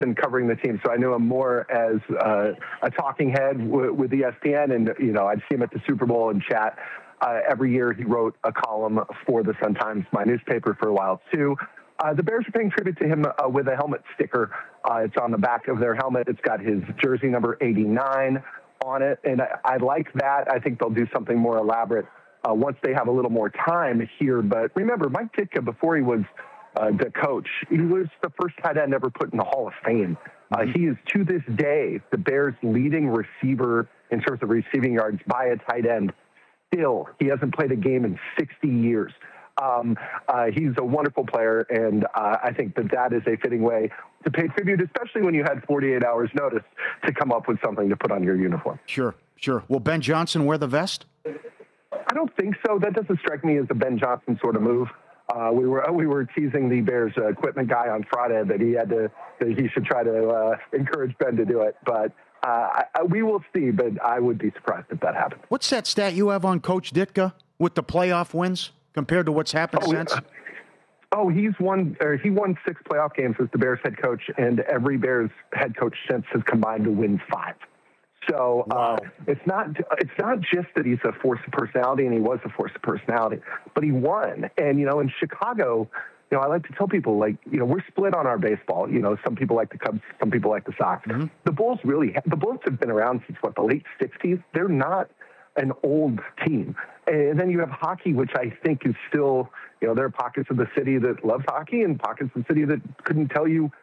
been covering the team, so I knew him more as a talking head with ESPN, and I'd see him at the Super Bowl and chat. Every year he wrote a column for the Sun-Times, my newspaper, for a while too. The Bears are paying tribute to him with a helmet sticker. It's on the back of their helmet. It's got his jersey number 89 on it, and I like that. I think they'll do something more elaborate once they have a little more time here. But remember, Mike Ditka, before he was the coach, he was the first tight end ever put in the Hall of Fame. He is, to this day, the Bears' leading receiver in terms of receiving yards by a tight end. Still, he hasn't played a game in 60 years. He's a wonderful player, and I think that is a fitting way to pay tribute, especially when you had 48 hours notice to come up with something to put on your uniform. Sure. Will Ben Johnson wear the vest? I don't think so. That doesn't strike me as a Ben Johnson sort of move. We were teasing the Bears equipment guy on Friday that he should try to encourage Ben to do it, but we will see. But I would be surprised if that happened. What's that stat you have on Coach Ditka with the playoff wins compared to what's happened since? He won 6 playoff games as the Bears head coach, and every Bears head coach since has combined to win 5. So wow. It's not just that he's a force of personality, and he was a force of personality, but he won. And in Chicago, I like to tell people, we're split on our baseball. Some people like the Cubs, some people like the Sox. Mm-hmm. The Bulls have been around since the late 60s. They're not an old team. And then you have hockey, which I think is still, there are pockets of the city that loves hockey and pockets of the city that couldn't tell you,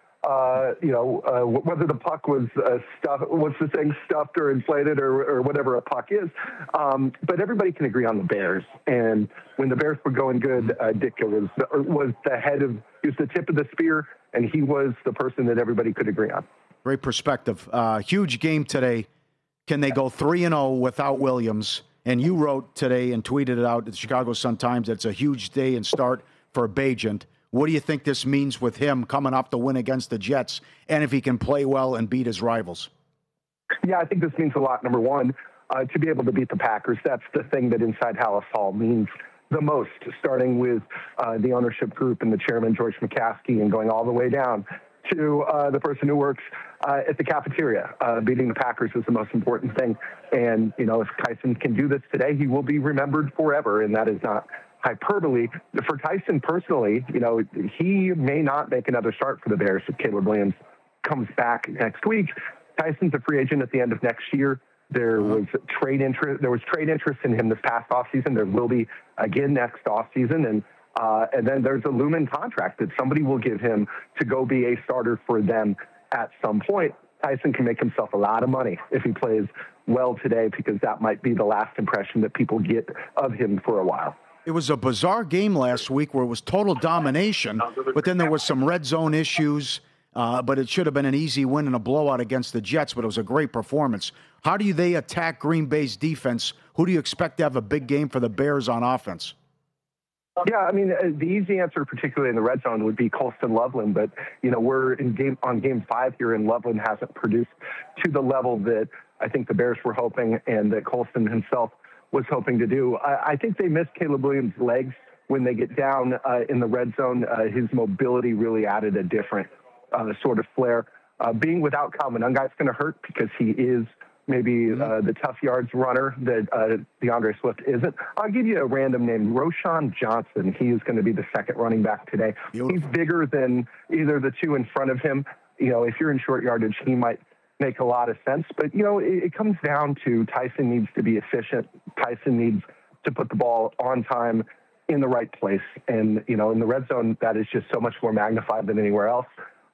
whether the puck was stuffed or inflated or whatever a puck is. But everybody can agree on the Bears. And when the Bears were going good, Ditka was he was the tip of the spear, and he was the person that everybody could agree on. Great perspective. Huge game today. Can they go 3-0 without Williams? And you wrote today and tweeted it out at the Chicago Sun-Times that it's a huge day and start for Bagent. What do you think this means with him coming off the win against the Jets, and if he can play well and beat his rivals? Yeah, I think this means a lot. Number one, to be able to beat the Packers. That's the thing that inside Halas Hall means the most, starting with the ownership group and the chairman, George McCaskey, and going all the way down to the person who works at the cafeteria. Beating the Packers is the most important thing. And, if Tyson can do this today, he will be remembered forever, and that is not hyperbole. For Tyson personally, he may not make another start for the Bears if Caleb Williams comes back next week. Tyson's a free agent at the end of next year. There was trade interest in him this past offseason. There will be again next offseason. And then there's a looming contract that somebody will give him to go be a starter for them at some point. Tyson can make himself a lot of money if he plays well today, because that might be the last impression that people get of him for a while. It was a bizarre game last week where it was total domination, but then there was some red zone issues, but it should have been an easy win and a blowout against the Jets, but it was a great performance. How do they attack Green Bay's defense? Who do you expect to have a big game for the Bears on offense? Yeah, I mean, the easy answer, particularly in the red zone, would be Colston Loveland. But, we're on game 5 here, and Loveland hasn't produced to the level that I think the Bears were hoping and that Colston himself was hoping to do. I think they missed Caleb Williams' legs when they get down in the red zone. His mobility really added a different sort of flair. Being without Calvin Unguy's going to hurt, because he is maybe the tough yards runner that DeAndre Swift isn't. I'll give you a random name, Roschon Johnson. He is going to be the second running back today. Beautiful. He's bigger than either the two in front of him. If you're in short yardage, he might make a lot of sense. But, it comes down to Tyson needs to be efficient. Tyson needs to put the ball on time in the right place. And, in the red zone, that is just so much more magnified than anywhere else.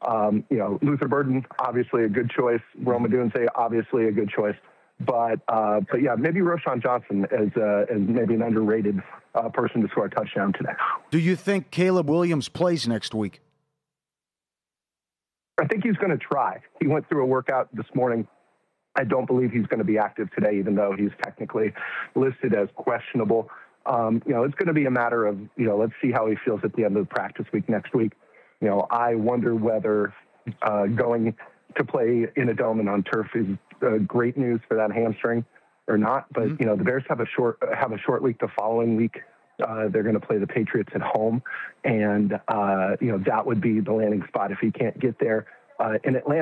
Luther Burden, obviously a good choice. Rome Odunze, obviously a good choice. But yeah, maybe Roschon Johnson as maybe an underrated person to score a touchdown today. Do you think Caleb Williams plays next week? I think he's going to try. He went through a workout this morning. I don't believe he's going to be active today, even though he's technically listed as questionable. It's going to be a matter of, let's see how he feels at the end of the practice week next week. I wonder whether going to play in a dome and on turf is great news for that hamstring or not. But, the Bears have a short week the following week. They're going to play the Patriots at home. And, that would be the landing spot if he can't get there in Atlanta.